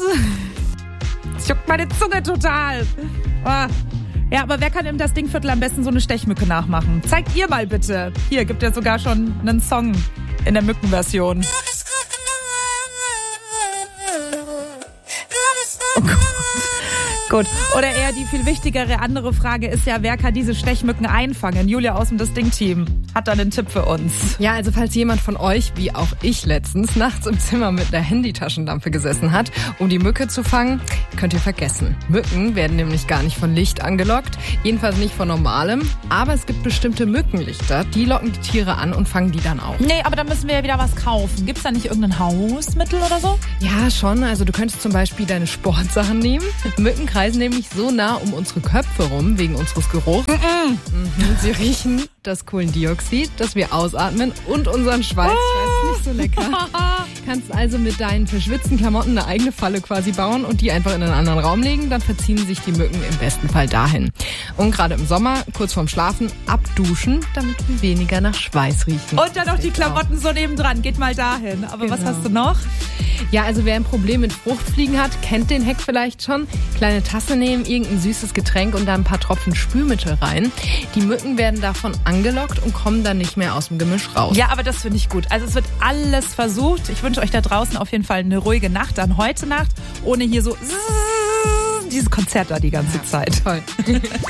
Das juckt meine Zunge total. Oh. Ja, aber wer kann im Das Dingviertel am besten so eine Stechmücke nachmachen? Zeigt ihr mal bitte. Hier gibt ja sogar schon einen Song in der Mückenversion. Oh Gott. Gut. Oder eher die viel wichtigere andere Frage ist ja, wer kann diese Stechmücken einfangen? Julia aus dem Das Ding-Team hat da einen Tipp für uns. Ja, also falls jemand von euch, wie auch ich letztens, nachts im Zimmer mit einer Handytaschenlampe gesessen hat, um die Mücke zu fangen, könnt ihr vergessen. Mücken werden nämlich gar nicht von Licht angelockt, jedenfalls nicht von normalem, aber es gibt bestimmte Mückenlichter, die locken die Tiere an und fangen die dann auch. Nee, aber da müssen wir ja wieder was kaufen. Gibt's da nicht irgendein Hausmittel oder so? Ja, schon. Also du könntest zum Beispiel deine Sportsachen nehmen. Mücken kreisen nämlich so nah um unsere Köpfe rum, wegen unseres Geruchs. Sie riechen das Kohlendioxid, das wir ausatmen und unseren Schweiß. Schweiß ist nicht so lecker. Kannst also mit deinen verschwitzten Klamotten eine eigene Falle quasi bauen und die einfach in einen anderen Raum legen. Dann verziehen sich die Mücken im besten Fall dahin. Und gerade im Sommer, kurz vorm Schlafen, abduschen, damit wir weniger nach Schweiß riechen. Und dann noch die Klamotten so nebendran. Geht mal dahin. Aber was hast du noch? Ja, also wer ein Problem mit Fruchtfliegen hat, kennt den Hack vielleicht schon. Kleine Tasse nehmen, irgendein süßes Getränk und da ein paar Tropfen Spülmittel rein. Die Mücken werden davon angelockt und kommen dann nicht mehr aus dem Gemisch raus. Ja, aber das finde ich gut. Also es wird alles versucht. Ich wünsche euch da draußen auf jeden Fall eine ruhige Nacht. Dann heute Nacht, ohne hier so dieses Konzert da die ganze Zeit. Toll.